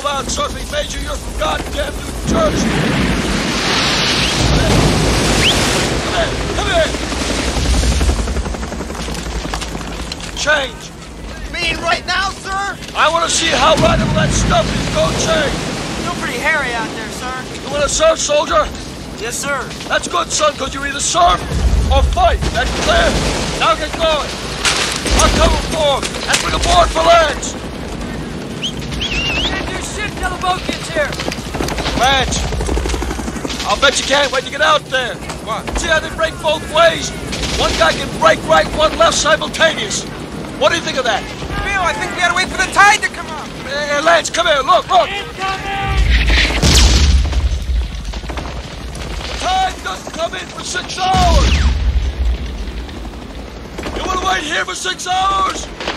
about, Surfing Major? You're from goddamn New Jersey. Come here. Change. You mean right now, sir? I want to see how radical that stuff is. Go change. Still pretty hairy out there, sir. You want to surf, soldier? Yes, sir. That's good, son, because you either surf or fight. That's clear. Now get going. I'll cover for him. And bring a board for lands. Can't do shit till the boat gets here. Ranch. I'll bet you can't wait to get out there. What? See how they break both ways? One guy can break right, one left simultaneous. What do you think of that? Bill, I think we gotta wait for the tide to come up. Hey, Lance, come here. Look. The tide doesn't come in for 6 hours. You want to wait here for 6 hours?